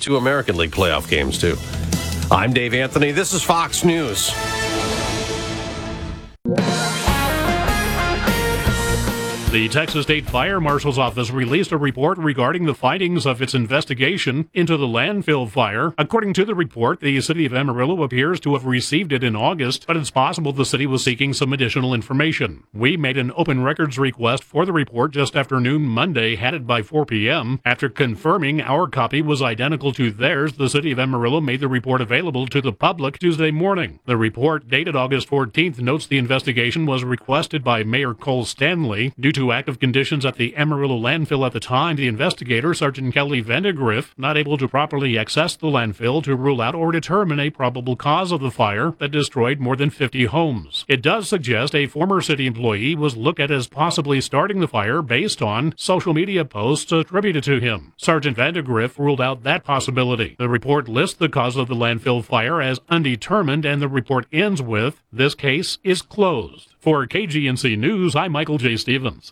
2 American League playoff games, too. I'm Dave Anthony. This is Fox News. The Texas State Fire Marshal's Office released a report regarding the findings of its investigation into the landfill fire. According to the report, the city of Amarillo appears to have received it in August, but it's possible the city was seeking some additional information. We made an open records request for the report just after noon Monday, had it by 4 p.m. After confirming our copy was identical to theirs, the city of Amarillo made the report available to the public Tuesday morning. The report, dated August 14th, notes the investigation was requested by Mayor Cole Stanley due to active conditions at the Amarillo landfill at the time. The investigator, Sergeant Kelly Vandegrift, not able to properly access the landfill to rule out or determine a probable cause of the fire that destroyed more than 50 homes. It does suggest a former city employee was looked at as possibly starting the fire based on social media posts attributed to him. Sergeant Vandegrift ruled out that possibility. The report lists the cause of the landfill fire as undetermined, and the report ends with, "This case is closed." For KGNC News, I'm Michael J. Stevens.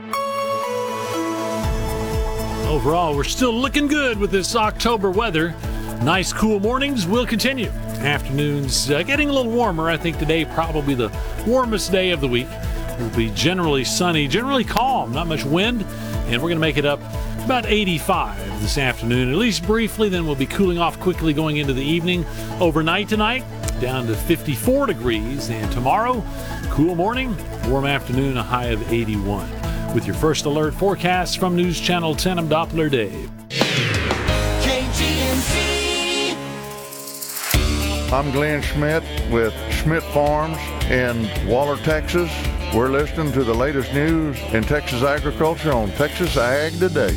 Overall, we're still looking good with this October weather. Nice, cool mornings will continue. Afternoons getting a little warmer. I think today probably the warmest day of the week. It will be generally sunny, generally calm, not much wind, and we're going to make it up about 85 this afternoon, at least briefly. Then we'll be cooling off quickly going into the evening. Overnight tonight, down to 54 degrees, and tomorrow, cool morning, warm afternoon, a high of 81. With your first alert forecast from News Channel 10, I'm Doppler Dave. KGNC. I'm Glenn Schmidt with Schmidt Farms in Waller, Texas. We're listening to the latest news in Texas agriculture on Texas Ag Today.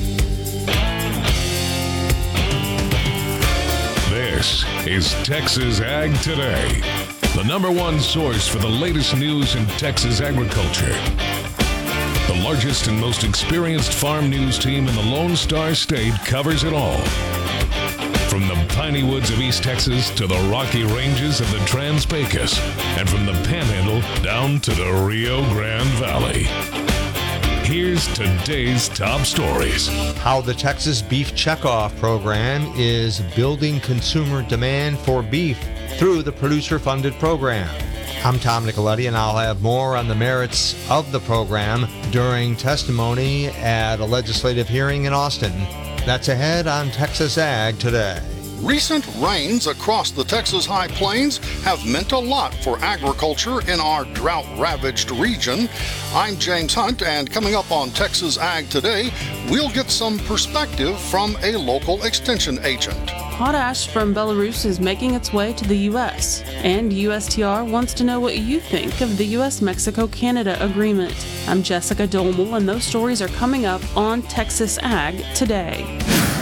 This is Texas Ag Today, the #1 source for the latest news in Texas agriculture. The largest and most experienced farm news team in the Lone Star State covers it all. From the piney woods of East Texas to the rocky ranges of the Trans-Pecos, and from the Panhandle down to the Rio Grande Valley. Here's today's top stories. How the Texas Beef Checkoff program is building consumer demand for beef through the producer-funded program. I'm Tom Nicoletti, and I'll have more on the merits of the program during testimony at a legislative hearing in Austin. That's ahead on Texas Ag Today. Recent rains across the Texas High Plains have meant a lot for agriculture in our drought-ravaged region. I'm James Hunt, and coming up on Texas Ag Today, we'll get some perspective from a local extension agent. Potash from Belarus is making its way to the U.S., and USTR wants to know what you think of the U.S.-Mexico-Canada agreement. I'm Jessica Dolmel, and those stories are coming up on Texas Ag Today.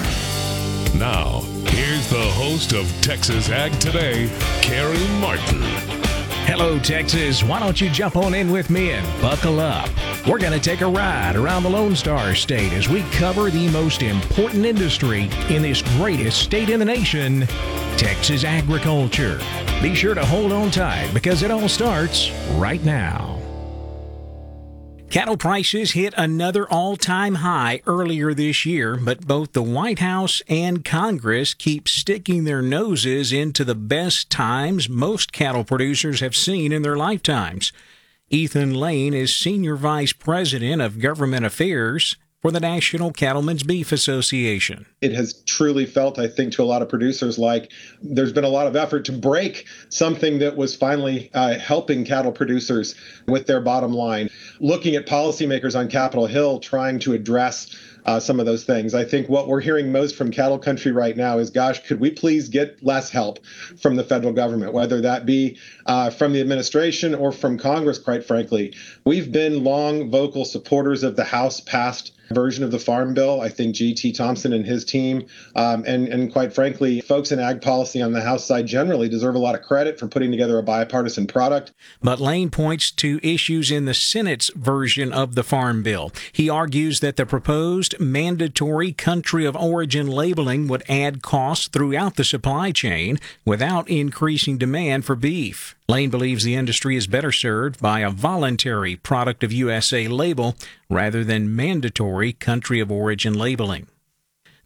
Now, here's the host of Texas Ag Today, Carrie Martin. Hello, Texas. Why don't you jump on in with me and buckle up? We're going to take a ride around the Lone Star State as we cover the most important industry in this greatest state in the nation, Texas agriculture. Be sure to hold on tight because it all starts right now. Cattle prices hit another all-time high earlier this year, but both the White House and Congress keep sticking their noses into the best times most cattle producers have seen in their lifetimes. Ethan Lane is Senior Vice President of Government Affairs for the National Cattlemen's Beef Association. It has truly felt, I think, to a lot of producers like there's been a lot of effort to break something that was finally helping cattle producers with their bottom line. Looking at policymakers on Capitol Hill trying to address some of those things. I think what we're hearing most from cattle country right now is, gosh, could we please get less help from the federal government, whether that be from the administration or from Congress, quite frankly. We've been long vocal supporters of the House-passed version of the Farm Bill. I think G.T. Thompson and his team, and quite frankly, folks in ag policy on the House side generally deserve a lot of credit for putting together a bipartisan product. But Lane points to issues in the Senate's version of the Farm Bill. He argues that the proposed mandatory country of origin labeling would add costs throughout the supply chain without increasing demand for beef. Lane believes the industry is better served by a voluntary product of USA label rather than mandatory country of origin labeling. The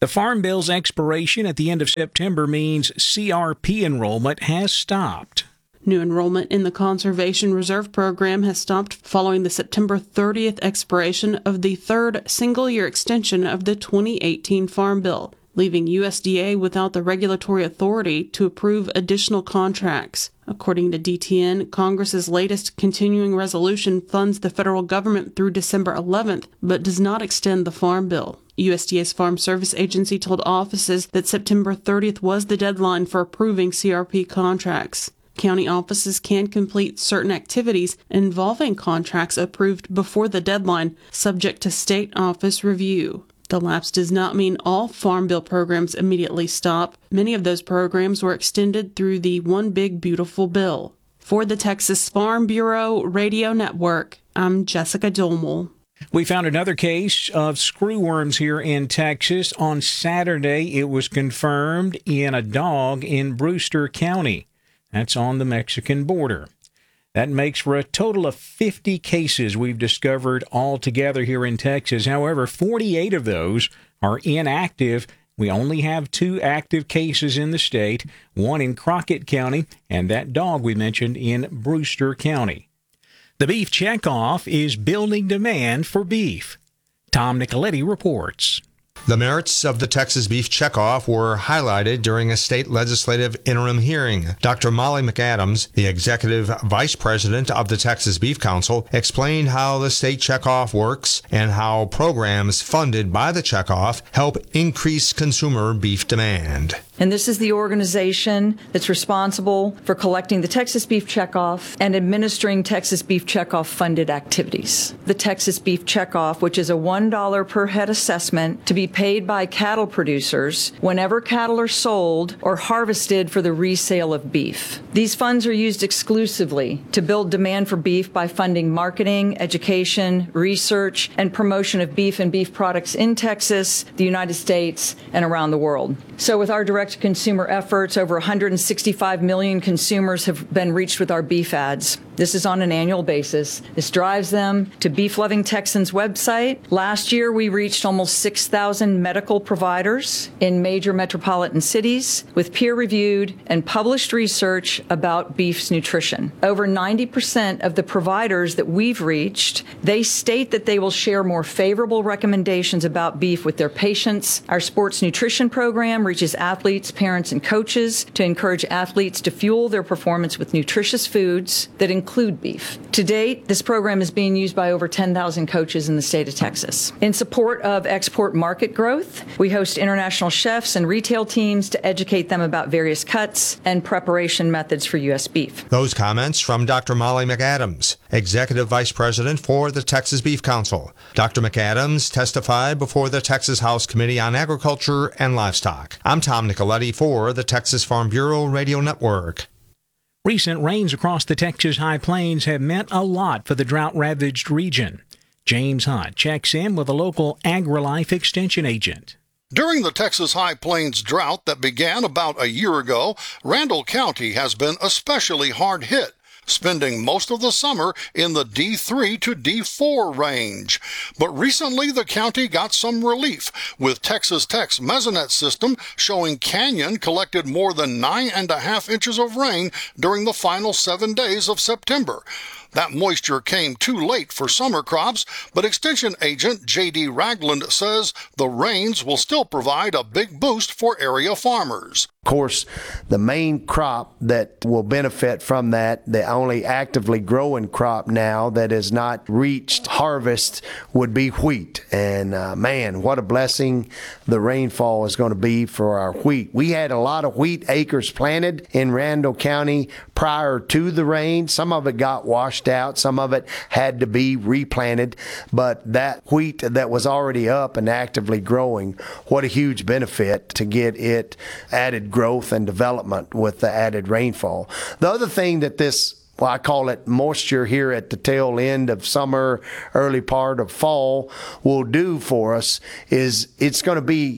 The Farm Bill's expiration at the end of September means CRP enrollment has stopped. New enrollment in the Conservation Reserve Program has stopped following the September 30th expiration of the third single-year extension of the 2018 Farm Bill, leaving USDA without the regulatory authority to approve additional contracts. According to DTN, Congress's latest continuing resolution funds the federal government through December 11th, but does not extend the Farm Bill. USDA's Farm Service Agency told offices that September 30th was the deadline for approving CRP contracts. County offices can complete certain activities involving contracts approved before the deadline, subject to state office review. The lapse does not mean all Farm Bill programs immediately stop. Many of those programs were extended through the One Big Beautiful Bill. For the Texas Farm Bureau Radio Network, I'm Jessica Dolmel. We found another case of screwworms here in Texas. On Saturday, it was confirmed in a dog in Brewster County. That's on the Mexican border. That makes for a total of 50 cases we've discovered altogether here in Texas. However, 48 of those are inactive. We only have 2 active cases in the state, one in Crockett County and that dog we mentioned in Brewster County. The beef checkoff is building demand for beef. Tom Nicoletti reports. The merits of the Texas beef checkoff were highlighted during a state legislative interim hearing. Dr. Molly McAdams, the executive vice president of the Texas Beef Council, explained how the state checkoff works and how programs funded by the checkoff help increase consumer beef demand. And this is the organization that's responsible for collecting the Texas Beef Checkoff and administering Texas Beef Checkoff funded activities. The Texas Beef Checkoff, which is a $1 per head assessment to be paid by cattle producers whenever cattle are sold or harvested for the resale of beef. These funds are used exclusively to build demand for beef by funding marketing, education, research, and promotion of beef and beef products in Texas, the United States, and around the world. So with our direct-to-consumer efforts, over 165 million consumers have been reached with our beef ads. This is on an annual basis. This drives them to Beef Loving Texans website. Last year, we reached almost 6,000 medical providers in major metropolitan cities with peer-reviewed and published research about beef's nutrition. Over 90% of the providers that we've reached, they state that they will share more favorable recommendations about beef with their patients. Our sports nutrition program reaches athletes, parents, and coaches to encourage athletes to fuel their performance with nutritious foods that include beef. To date, this program is being used by over 10,000 coaches in the state of Texas. In support of export market growth, we host international chefs and retail teams to educate them about various cuts and preparation methods for U.S. beef. Those comments from Dr. Molly McAdams, Executive Vice President for the Texas Beef Council. Dr. McAdams testified before the Texas House Committee on Agriculture and Livestock. I'm Tom Nicoletti for the Texas Farm Bureau Radio Network. Recent rains across the Texas High Plains have meant a lot for the drought-ravaged region. James Hunt checks in with a local AgriLife extension agent. During the Texas High Plains drought that began about a year ago, Randall County has been especially hard hit, spending most of the summer in the D3 to D4 range. But recently the county got some relief, with Texas Tech's Mesonet system showing Canyon collected more than 9.5 inches of rain during the final 7 days of September. That moisture came too late for summer crops, but Extension Agent J.D. Ragland says the rains will still provide a big boost for area farmers. Of course, the main crop that will benefit from that, the only actively growing crop now that has not reached harvest, would be wheat. And man, what a blessing the rainfall is going to be for our wheat. We had a lot of wheat acres planted in Randall County prior to the rain. Some of it got washed out, some of it had to be replanted, but that wheat that was already up and actively growing, what a huge benefit to get it added growth and development with the added rainfall. The other thing that this, well, I call it moisture here at the tail end of summer, early part of fall, will do for us is it's going to be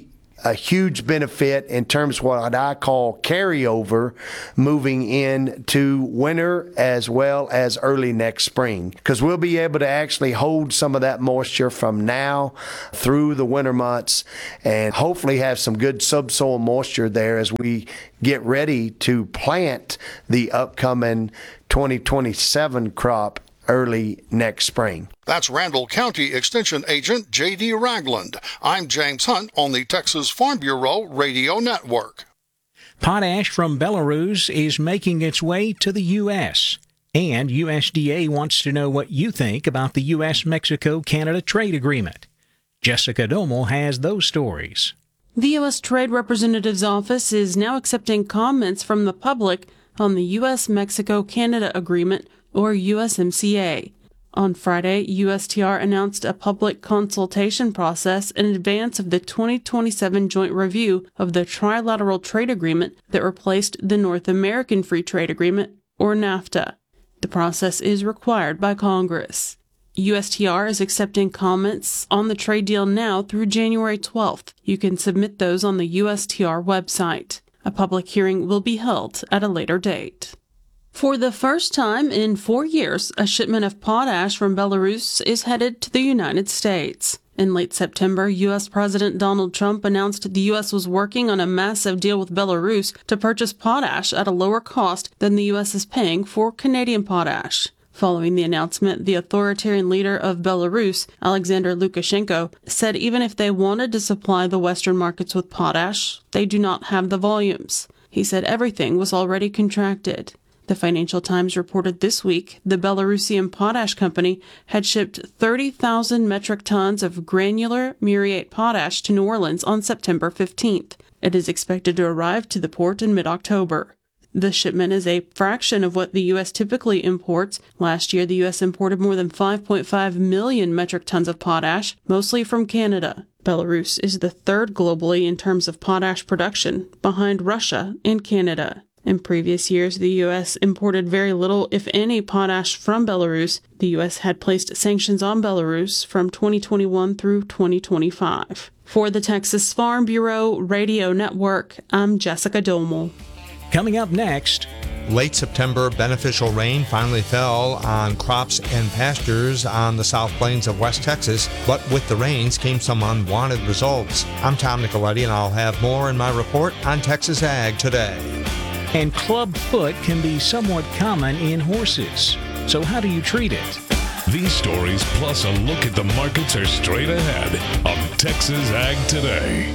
a huge benefit in terms of what I call carryover moving into winter as well as early next spring, because we'll be able to actually hold some of that moisture from now through the winter months and hopefully have some good subsoil moisture there as we get ready to plant the upcoming 2027 crop early next spring. That's Randall County Extension Agent J.D. Ragland. I'm James Hunt on the Texas Farm Bureau Radio Network. Potash from Belarus is making its way to the U.S., and USDA wants to know what you think about the U.S.-Mexico-Canada trade agreement. Jessica Domel has those stories. The U.S. Trade Representative's office is now accepting comments from the public on the U.S.-Mexico-Canada agreement, or USMCA. On Friday, USTR announced a public consultation process in advance of the 2027 joint review of the trilateral trade agreement that replaced the North American Free Trade Agreement, or NAFTA. The process is required by Congress. USTR is accepting comments on the trade deal now through January 12th. You can submit those on the USTR website. A public hearing will be held at a later date. For the first time in 4 years, a shipment of potash from Belarus is headed to the United States. In late September, U.S. President Donald Trump announced the U.S. was working on a massive deal with Belarus to purchase potash at a lower cost than the U.S. is paying for Canadian potash. Following the announcement, the authoritarian leader of Belarus, Alexander Lukashenko, said even if they wanted to supply the Western markets with potash, they do not have the volumes. He said everything was already contracted. The Financial Times reported this week the Belarusian potash company had shipped 30,000 metric tons of granular muriate potash to New Orleans on September 15th. It is expected to arrive to the port in mid-October. The shipment is a fraction of what the U.S. typically imports. Last year, the U.S. imported more than 5.5 million metric tons of potash, mostly from Canada. Belarus is the third globally in terms of potash production, behind Russia and Canada. In previous years, the U.S. imported very little, if any, potash from Belarus. The U.S. had placed sanctions on Belarus from 2021 through 2025. For the Texas Farm Bureau Radio Network, I'm Jessica Domel. Coming up next, late September beneficial rain finally fell on crops and pastures on the South Plains of West Texas, but with the rains came some unwanted results. I'm Tom Nicoletti, and I'll have more in my report on Texas Ag Today. And club foot can be somewhat common in horses. So how do you treat it? These stories plus a look at the markets are straight ahead on Texas Ag Today.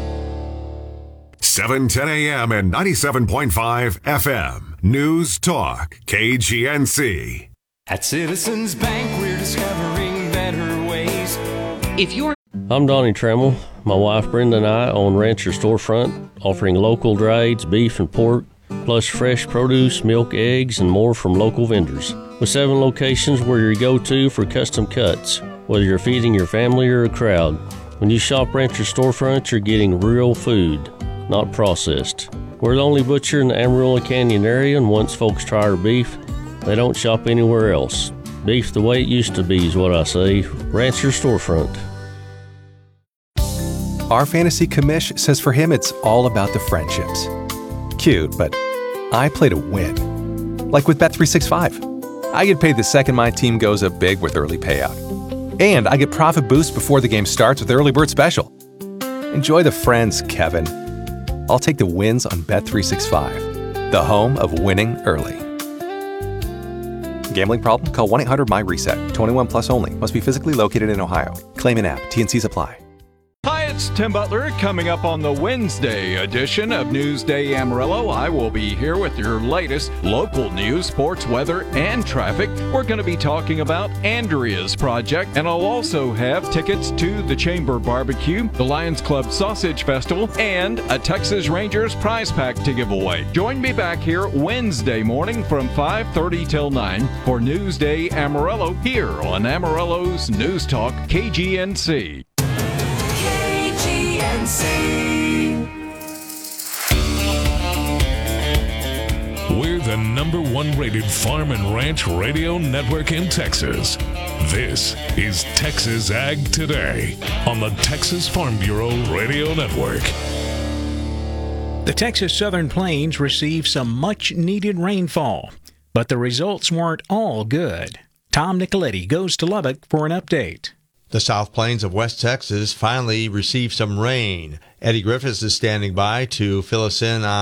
7:10 a.m. and 97.5 FM. News Talk, KGNC. At Citizens Bank, we're discovering better ways. I'm Donnie Tremmel. My wife Brenda and I own Rancher Storefront, offering local trades, beef and pork, plus fresh produce, milk, eggs, and more from local vendors. With 7 locations, we're your go-to for custom cuts, whether you're feeding your family or a crowd. When you shop Rancher Storefront, you're getting real food, not processed. We're the only butcher in the Amarillo Canyon area, and once folks try our beef, they don't shop anywhere else. Beef the way it used to be is what I say. Rancher Storefront. Our fantasy commish says for him it's all about the friendships. Cute, but I play to win. Like with Bet365. I get paid the second my team goes up big with early payout. And I get profit boost before the game starts with Early Bird Special. Enjoy the friends, Kevin. I'll take the wins on Bet365, the home of winning early. Gambling problem? Call 1-800-MY-RESET. 21 plus only. Must be physically located in Ohio. Claim in app. T&Cs apply. Hi, it's Tim Butler. Coming up on the Wednesday edition of Newsday Amarillo, I will be here with your latest local news, sports, weather, and traffic. We're going to be talking about Andrea's project, and I'll also have tickets to the Chamber Barbecue, the Lions Club Sausage Festival, and a Texas Rangers prize pack to give away. Join me back here Wednesday morning from 5:30 till 9 for Newsday Amarillo here on Amarillo's News Talk, KGNC. We're the #1 rated farm and ranch radio network in Texas. This is Texas Ag Today on the Texas Farm Bureau Radio Network. The Texas Southern Plains received some much-needed rainfall, but the results weren't all good. Tom Nicoletti goes to Lubbock for an update. The South Plains of West Texas finally received some rain. Eddie Griffiths is standing by to fill us in on